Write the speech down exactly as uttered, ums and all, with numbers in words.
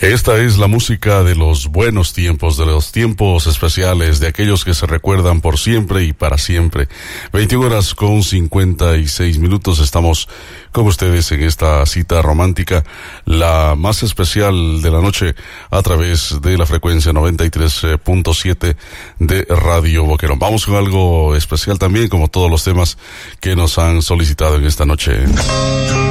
Esta es la música de los buenos tiempos, de los tiempos especiales, de aquellos que se recuerdan por siempre y para siempre. veintiuna horas con cincuenta y seis minutos, estamos con ustedes en esta cita romántica, la más especial de la noche, a través de la frecuencia noventa y tres punto siete de Radio Boquerón. Vamos con algo especial también, como todos los temas que nos han solicitado en esta noche.